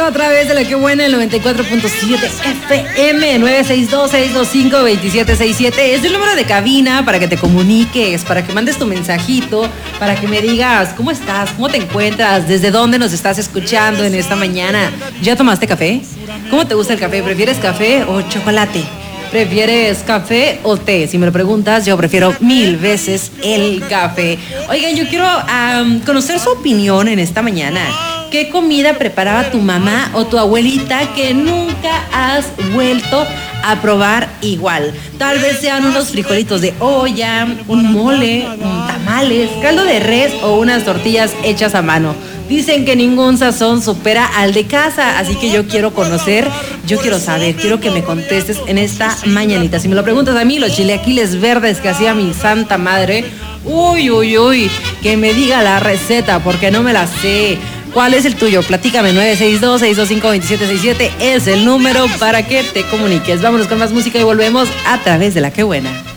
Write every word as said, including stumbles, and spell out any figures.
a través de la que buena, el noventa y cuatro punto siete F M, nueve seis dos, seis dos cinco, dos siete seis siete. Es el número de cabina para que te comuniques, para que mandes tu mensajito, para que me digas cómo estás, cómo te encuentras, desde dónde nos estás escuchando en esta mañana. ¿Ya tomaste café? ¿Cómo te gusta el café? ¿Prefieres café o chocolate? ¿Prefieres café o té? Si me lo preguntas, yo prefiero mil veces el café. Oigan, yo quiero um, conocer su opinión en esta mañana. ¿Qué comida preparaba tu mamá o tu abuelita que nunca has vuelto a probar igual? Tal vez sean unos frijolitos de olla, un mole, un tamales, caldo de res o unas tortillas hechas a mano. Dicen que ningún sazón supera al de casa, así que yo quiero conocer, yo quiero saber, quiero que me contestes en esta mañanita. Si me lo preguntas a mí, los chilaquiles verdes que hacía mi santa madre, uy, uy, uy, que me diga la receta porque no me la sé. ¿Cuál es el tuyo? Platícame. Nueve seis dos, seis dos cinco, dos siete seis siete es el número para que te comuniques. Vámonos con más música y volvemos a través de La Que Buena.